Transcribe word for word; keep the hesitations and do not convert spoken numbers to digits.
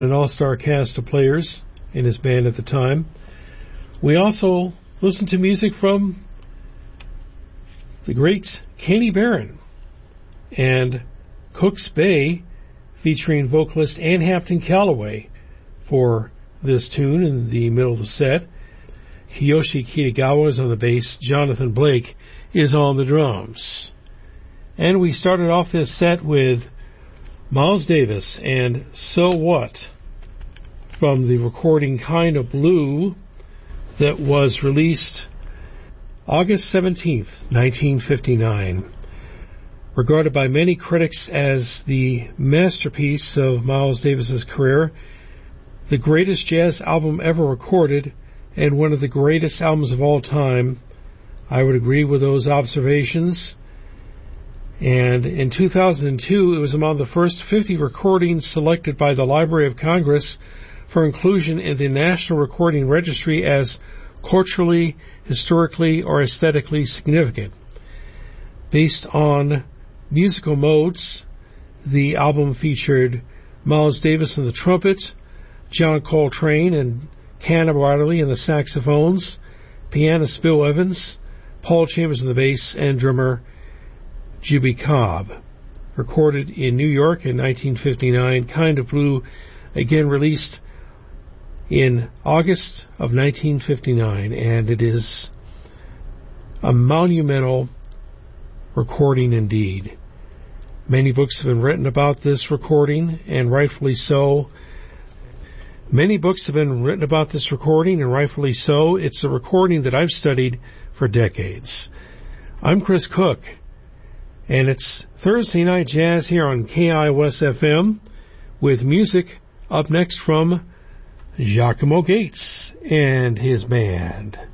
an all-star cast of players in his band at the time. We also listened to music from the great Kenny Barron and Cook's Bay, featuring vocalist Ann Hampton Calloway for this tune in the middle of the set. Kiyoshi Kitagawa is on the bass. Jonathan Blake is on the drums. And we started off this set with Miles Davis and So What from the recording Kind of Blue that was released August seventeenth, nineteen fifty-nine. Regarded by many critics as the masterpiece of Miles Davis's career, the greatest jazz album ever recorded, and one of the greatest albums of all time. I would agree with those observations. And in two thousand two, it was among the first fifty recordings selected by the Library of Congress for inclusion in the National Recording Registry as culturally, historically, or aesthetically significant. Based on musical modes, the album featured Miles Davis on the trumpet, John Coltrane and Cannon Watterly on the saxophones, pianist Bill Evans, Paul Chambers on the bass, and drummer Juby Cobb. Recorded in New York in nineteen fifty-nine, Kind of Blue, again released in August of nineteen fifty-nine, and it is a monumental recording indeed. Many books have been written about this recording, and rightfully so. Many books have been written about this recording, and rightfully so. It's a recording that I've studied for decades. I'm Chris Cook, and it's Thursday Night Jazz here on K I O S F M, with music up next from Giacomo Gates and his band.